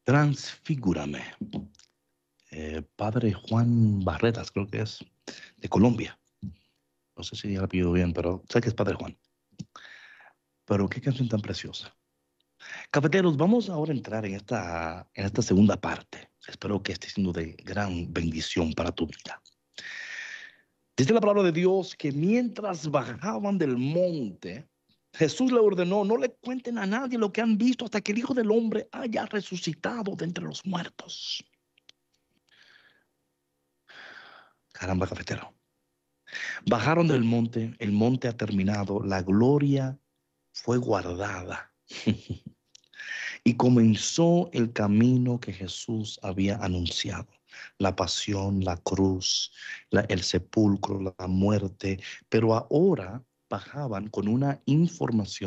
Transfigúrame. Padre Juan Barretas, creo que es, de Colombia. No sé si la pido bien, pero sé que es Padre Juan. Pero qué canción tan preciosa. Cafeteros, vamos ahora a entrar en esta segunda parte. Espero que esté siendo de gran bendición para tu vida. Dice la palabra de Dios que mientras bajaban del monte, Jesús le ordenó, no le cuenten a nadie lo que han visto hasta que el Hijo del Hombre haya resucitado de entre los muertos. Caramba, cafetero. Bajaron del monte, el monte ha terminado, la gloria fue guardada. Y comenzó el camino que Jesús había anunciado. La pasión, la cruz, el sepulcro, la muerte. Pero ahora bajaban con una información